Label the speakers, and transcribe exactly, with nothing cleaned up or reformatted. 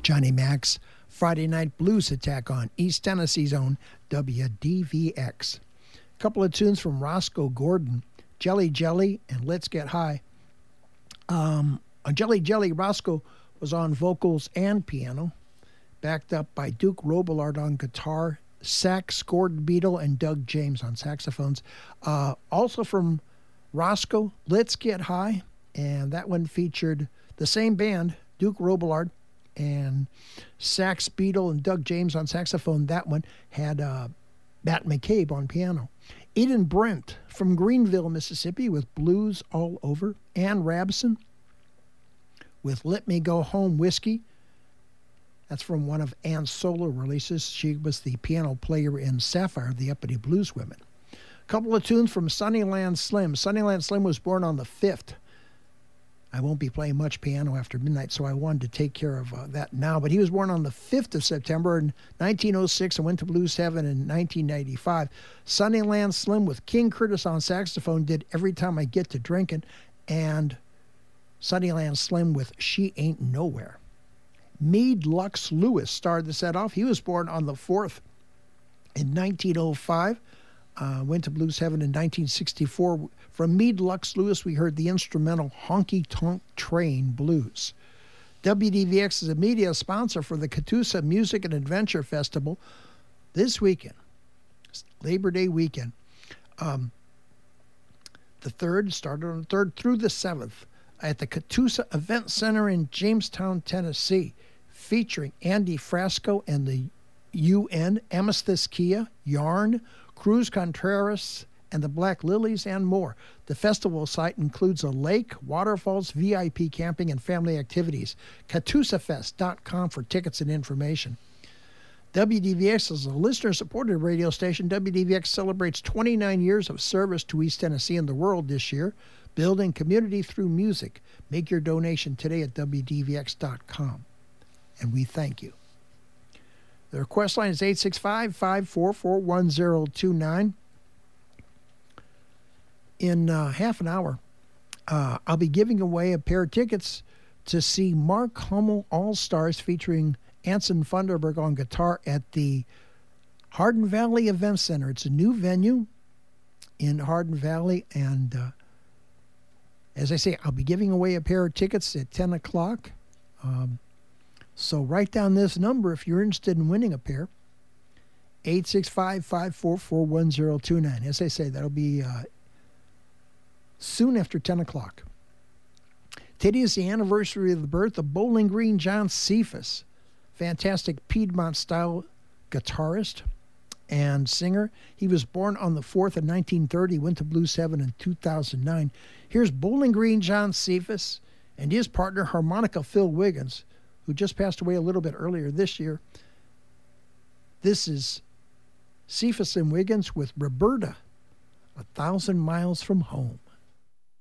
Speaker 1: Johnny Mac's Friday Night Blues Attack on East Tennessee's own W D V X. A couple of tunes from Roscoe Gordon, Jelly Jelly and Let's Get High. Um, on Jelly Jelly, Roscoe was on vocals and piano, backed up by Duke Robillard on guitar, sax, Gordon Beadle, and Doug James on saxophones. Uh, also from Roscoe, Let's Get High, and that one featured the same band, Duke Robillard, and sax, Beadle, and Doug James on saxophone. That one had uh, Matt McCabe on piano. Eden Brent from Greenville, Mississippi, with Blues All Over. Ann Rabson with Let Me Go Home Whiskey. That's from one of Ann's solo releases. She was the piano player in Sapphire, the Uppity Blues Women. A couple of tunes from Sunnyland Slim. Sunnyland Slim was born on the fifth. I won't be playing much piano after midnight, so I wanted to take care of uh, that now. But he was born on the fifth of September in nineteen oh six and went to Blues Heaven in nineteen ninety-five. Sunnyland Slim with King Curtis on saxophone did Every Time I Get to Drinking, and Sunnyland Slim with She Ain't Nowhere. Meade Lux Lewis started the set off. He was born on the fourth in nineteen oh five. Uh, went to Blues Heaven in nineteen sixty-four. From Meade Lux Lewis, we heard the instrumental Honky Tonk Train Blues. W D V X is a media sponsor for the Catoosa Music and Adventure Festival this weekend, Labor Day weekend. Um, the third, started on the third through the seventh at the Catoosa Event Center in Jamestown, Tennessee, featuring Andy Frasco and the U N, Amethyst Kia, Yarn, Cruz Contreras, and the Black Lilies, and more. The festival site includes a lake, waterfalls, V I P camping, and family activities. Catoosa Fest dot com for tickets and information. W D V X is a listener-supported radio station. W D V X celebrates twenty-nine years of service to East Tennessee and the world this year, building community through music. Make your donation today at W D V X dot com, and we thank you. The request line is eight six five, five four four, one zero two nine. In uh, half an hour, uh, I'll be giving away a pair of tickets to see Mark Hummel All-Stars featuring Anson Funderburg on guitar at the Hardin Valley Event Center. It's a new venue in Hardin Valley, and uh, as I say, I'll be giving away a pair of tickets at ten o'clock. Um, so write down this number if you're interested in winning a pair. eight six five, five four four, one zero two nine. As I say, that'll be uh, soon after ten o'clock. Today is the anniversary of the birth of Bowling Green John Cephas, fantastic Piedmont-style guitarist and singer. He was born on the fourth in nineteen thirty, went to Blues Heaven in two thousand nine. Here's Bowling Green John Cephas and his partner, harmonica Phil Wiggins, who just passed away a little bit earlier this year. This is Cephas and Wiggins with Roberta, A Thousand Miles from Home.